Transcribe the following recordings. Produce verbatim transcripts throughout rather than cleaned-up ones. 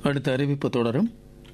அடுத்த அறிவிப்பு தொடரும்.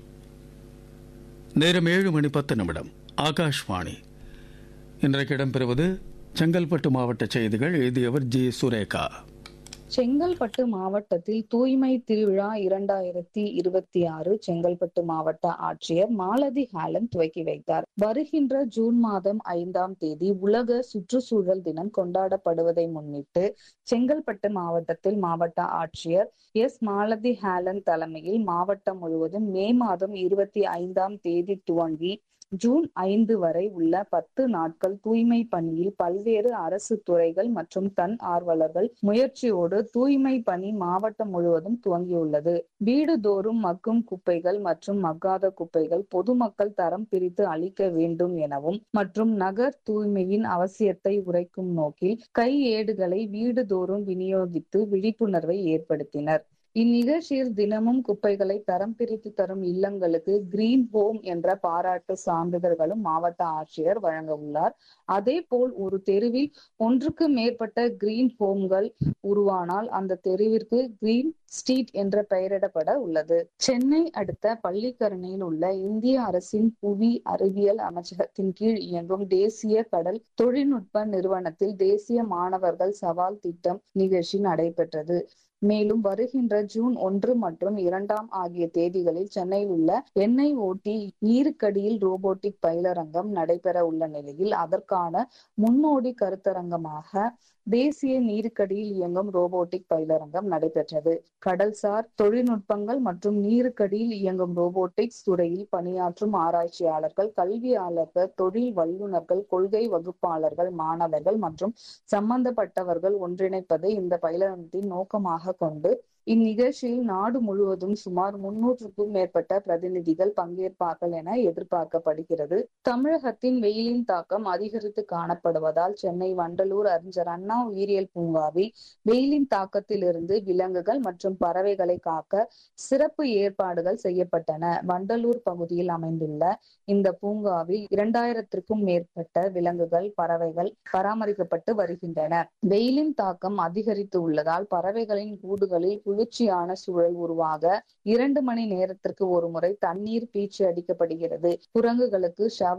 நேரம் ஏழு மணி பத்து நிமிடம். ஆகாஷ்வாணி. இன்றைக்கு இடம்பெறுவது செங்கல்பட்டு மாவட்ட செய்திகள். எழுதியவர் ஜி சுரேகா. செங்கல்பட்டு மாவட்டத்தில் தூய்மை திருவிழா இரண்டாயிரத்தி இருபத்தி ஆறு செங்கல்பட்டு மாவட்ட ஆட்சியர் மாலதி ஹாலன் துவக்கி வைத்தார். வருகின்ற ஜூன் மாதம் ஐந்தாம் தேதி உலக சுற்றுச்சூழல் தினம் கொண்டாடப்படுவதை முன்னிட்டு செங்கல்பட்டு மாவட்டத்தில் மாவட்ட ஆட்சியர் எஸ் மாலதி ஹாலன் தலைமையில் மாவட்டம் முழுவதும் மே மாதம் இருபத்தி ஐந்தாம் தேதி துவங்கி ஜூன் ஐந்து வரை உள்ள பத்து நாட்கள் தூய்மை பணியில் பல்வேறு அரசு துறைகள் மற்றும் தன் ஆர்வலர்கள் முயற்சியோடு தூய்மை பணி மாவட்டம் முழுவதும் துவங்கியுள்ளது. வீடுதோறும் மக்கும் குப்பைகள் மற்றும் மக்காத குப்பைகள் பொதுமக்கள் தரம் பிரித்து அளிக்க வேண்டும் எனவும் மற்றும் நகர் தூய்மையின் அவசியத்தை உரைக்கும் நோக்கில் கையேடுகளை வீடுதோறும் விநியோகித்து விழிப்புணர்வை ஏற்படுத்தினர். இந்நிகழ்ச்சியில் தினமும் குப்பைகளை தரம் பிரித்து தரும் இல்லங்களுக்கு கிரீன் ஹோம் என்ற பாராட்டு சான்றிதழ்களும் மாவட்ட ஆட்சியர் வழங்க உள்ளார். அதே போல் ஒரு தெருவில் ஒன்றுக்கு மேற்பட்ட கிரீன் ஹோம்கள் உருவானால் அந்த தெருவிற்கு கிரீன் ஸ்ட்ரீட் என்ற பெயரிடப்பட உள்ளது. சென்னை அடுத்த பள்ளிக்கரணையில் உள்ள இந்திய அரசின் புவி அறிவியல் அமைச்சகத்தின் கீழ் இயங்கும் தேசிய கடல் தொழில்நுட்ப நிறுவனத்தில் தேசிய மாணவர்கள் சவால் திட்டம் நிகழ்ச்சி நடைபெற்றது. மேலும் வருகின்ற ஜூன் ஒன்று மற்றும் இரண்டாம் ஆகிய தேதிகளில் சென்னையில் உள்ள எண்ணெய் ஓட்டி நீருக்கடியில் ரோபோட்டிக் பயிலரங்கம் நடைபெற உள்ள நிலையில் அதற்கான முன்னோடி கருத்தரங்கமாக தேசிய நீருக்கடியில் இயங்கும் ரோபோட்டிக் பயிலரங்கம் நடைபெற்றது. கடல்சார் தொழில்நுட்பங்கள் மற்றும் நீருக்கடியில் இயங்கும் ரோபோட்டிக்ஸ் துறையில் பணியாற்றும் ஆராய்ச்சியாளர்கள், கல்வியாளர்கள், தொழில் வல்லுநர்கள், கொள்கை வகுப்பாளர்கள், மாணவர்கள் மற்றும் சம்பந்தப்பட்டவர்கள் ஒன்றிணைப்பதை இந்த பயிலரங்கத்தின் நோக்கமாக கொண்டு இந்நிகழ்ச்சியில் நாடு முழுவதும் சுமார் முன்னூற்றுக்கும் மேற்பட்ட பிரதிநிதிகள் பங்கேற்பார்கள் என எதிர்பார்க்கப்படுகிறது. தமிழகத்தின் வெயிலின் தாக்கம் அதிகரித்து காணப்படுவதால் சென்னை வண்டலூர் அறிஞர் அண்ணா உயிரியல் பூங்காவில் வெயிலின் தாக்கத்தில் இருந்து விலங்குகள் மற்றும் பறவைகளை காக்க சிறப்பு ஏற்பாடுகள் செய்யப்பட்டன. வண்டலூர் பகுதியில் அமைந்துள்ள இந்த பூங்காவில் இரண்டாயிரத்திற்கும் மேற்பட்ட விலங்குகள், பறவைகள் பராமரிக்கப்பட்டு வருகின்றன. வெயிலின் தாக்கம் அதிகரித்து உள்ளதால் பறவைகளின் கூடுகளில் குளிர்ச்சியான சூழல் உருவாக இரண்டு மணி நேரத்திற்கு ஒரு முறை தண்ணீர் பீய்ச்சி அடிக்கப்படுகிறது. குரங்குகளுக்கு ஷவர்